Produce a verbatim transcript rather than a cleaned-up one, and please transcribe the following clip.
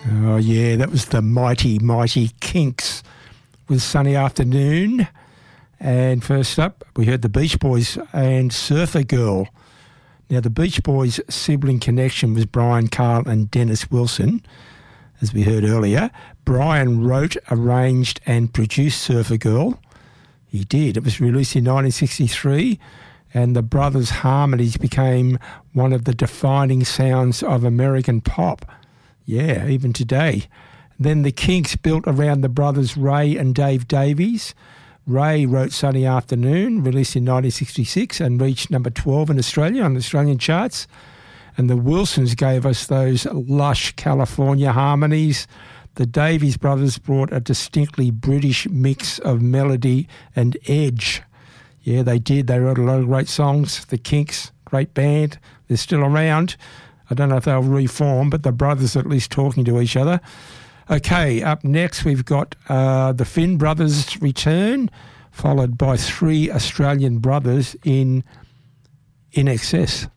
Oh, yeah, that was the mighty, mighty Kinks with Sunny Afternoon. And first up, we heard the Beach Boys and Surfer Girl. Now, the Beach Boys' sibling connection was Brian, Carl and Dennis Wilson, as we heard earlier. Brian wrote, arranged and produced Surfer Girl. He did. It was released in nineteen sixty-three, and the brothers' harmonies became one of the defining sounds of American pop. Yeah, even today. Then the Kinks built around the brothers Ray and Dave Davies. Ray wrote Sunny Afternoon, released in nineteen sixty-six and reached number twelve in Australia on the Australian charts. And the Wilsons gave us those lush California harmonies. The Davies brothers brought a distinctly British mix of melody and edge. Yeah, they did. They wrote a lot of great songs. The Kinks, great band. They're still around. I don't know if they'll reform, but the brothers are at least talking to each other. Okay, up next we've got uh, the Finn brothers return, followed by three Australian brothers in In Excess.